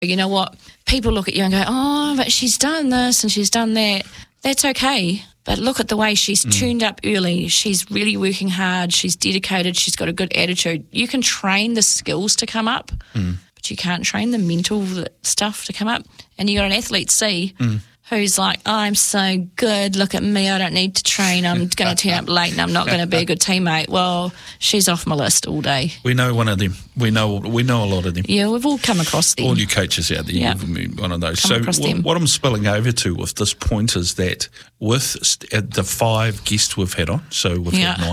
You know what? People look at you and go, oh, but she's done this and she's done that. That's okay. But look at the way she's tuned up early. She's really working hard. She's dedicated. She's got a good attitude. You can train the skills to come up, but you can't train the mental stuff to come up. And you got an athlete C who's like, oh, I'm so good. Look at me. I don't need to train. I'm going to turn up late and I'm not going to be a good teammate. Well, she's off my list all day. We know one of them. We know a lot of them. Yeah, we've all come across them. All you coaches out there, you've been one of those. Come So them. what I'm spilling over to with this point is that with the 5 guests we've had on, so we've had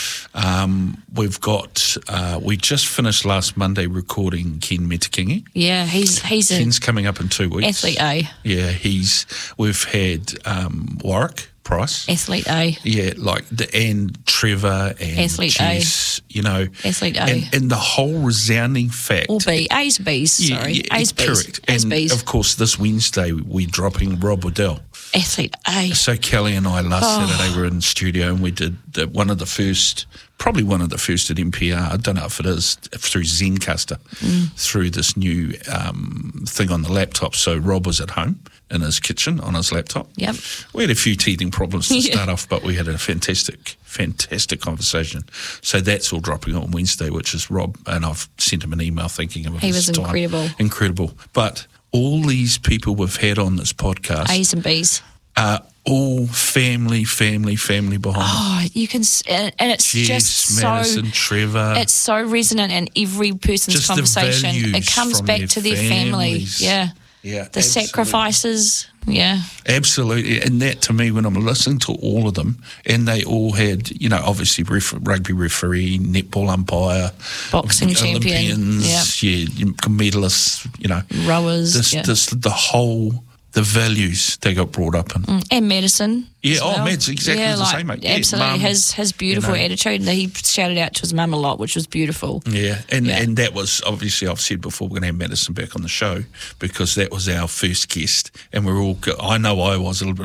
9, we've got, we just finished last Monday recording Ken Metakingi. Yeah, he's Ken's coming up in 2 weeks. Athlete A. Yeah, we've had Warwick Price. Athlete A. Yeah, and Trevor and Athlete Jess, you know. Athlete A. And the whole resounding fact. Or B. A's, B's, sorry. A's, B's. Correct. A's, and B's. of course, this Wednesday we're dropping Rob Waddell. Athlete A. So Kelly and I last Saturday were in the studio and we did one of the first at NPR, I don't know if it is, through Zencaster, through this new thing on the laptop. So Rob was at home in his kitchen on his laptop. Yep. We had a few teething problems to start off, but we had a fantastic conversation. So that's all dropping on Wednesday, which is Rob, and I've sent him an email thanking him. He was incredible. Incredible. But all these people we've had on this podcast, A's and B's, are all family behind them. Oh, you can, and it's Jess, Madison, Trevor. It's so resonant in every person's Just conversation. It comes back to their family. Yeah. Yeah, the absolutely. Sacrifices. Yeah, absolutely. And that, to me, when I'm listening to all of them, and they all had, you know, obviously rugby referee, netball umpire, boxing champion, Olympians, medalists, you know, rowers, the whole. The values they got brought up in. And medicine. Yeah, well. Mads, exactly the same, mate. Absolutely. Mum, his beautiful attitude. He shouted out to his mum a lot, which was beautiful. Yeah, and that was, obviously, I've said before, we're going to have Madison back on the show because that was our first guest. And we're all, I know I was a little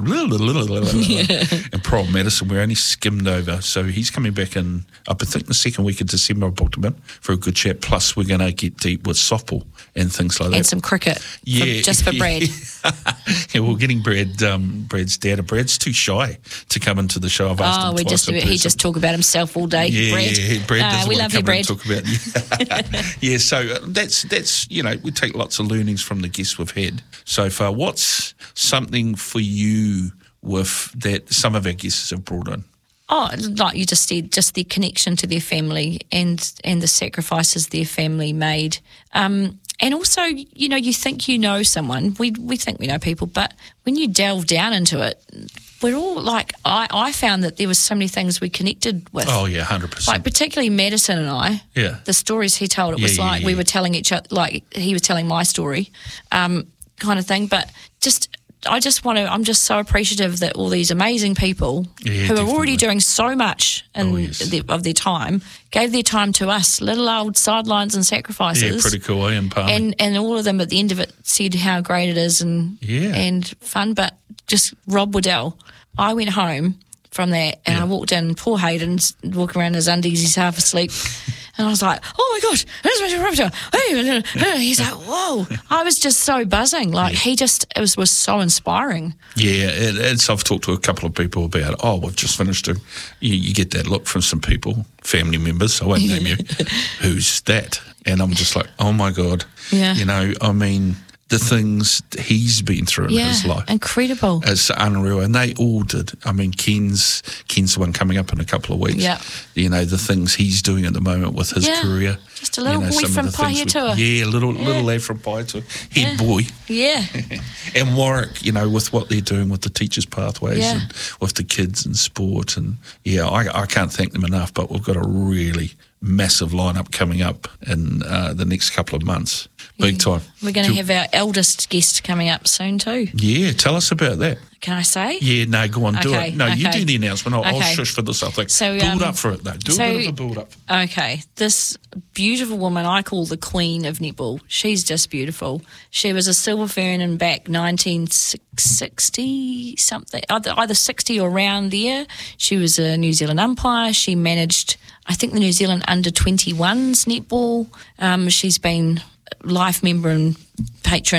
bit, and poor Madison, we're only skimmed over. So he's coming back in, I think, the second week of December, I booked him in for a good chat. Plus, we're going to get deep with softball and things like that. And some cricket. Yeah. Just for Brad. Yeah, we're getting Brad's dad. Brad's too shy to come into the show. I've asked him twice. He just talk about himself all day. Brad doesn't we want love to you, Brad. Talk about yeah. So that's you know, we take lots of learnings from the guests we've had so far. What's something for you with that some of our guests have brought in? Oh, like you just said, just their connection to their family and the sacrifices their family made. And also, you know, you think you know someone. We think we know people, but when you delve down into it, we're all like, I found that there was so many things we connected with. Oh, yeah, 100%. Like particularly Madison and I. Yeah. The stories he told, it was like we were telling each other, like he was telling my story kind of thing. But I'm just so appreciative that all these amazing people who are already doing so much of their time gave their time to us, little old sidelines and sacrifices. Yeah, pretty cool, eh? And all of them at the end of it said how great it is and fun. But just Rob Waddell, I went home from that and I walked in, poor Hayden's walking around in his undies, he's half asleep. And I was like, oh my gosh, that's Mr. Robert. He's like, whoa. I was just so buzzing. Like it was so inspiring. Yeah, it's, I've talked to a couple of people about, we've just finished it. You get that look from some people, family members, I won't name you, who's that? And I'm just like, oh my God. Yeah. You know, I mean, the things he's been through in his life. Incredible. It's unreal. And they all did. I mean, Ken's the one coming up in a couple of weeks. Yeah. You know, the things he's doing at the moment with his career. Just a little boy from Pahiatua. Yeah, little lad from Pahiatua. Head boy. Yeah. And Warwick, you know, with what they're doing with the teachers' pathways and with the kids and sport. And I can't thank them enough, but we've got a really massive lineup coming up in the next couple of months. Big time. We're going to have our eldest guest coming up soon too. Yeah, tell us about that. Can I say? Yeah, no, go on, do it. No, you do the announcement. I'll shush for this. I'll think. So, build up for it, though. Do a bit of a build up. Okay. This beautiful woman I call the Queen of Netball. She's just beautiful. She was a silver fern in back 1960 something, either 60 or around there. She was a New Zealand umpire. She managed, I think, the New Zealand under-21s netball. She's been life member and patron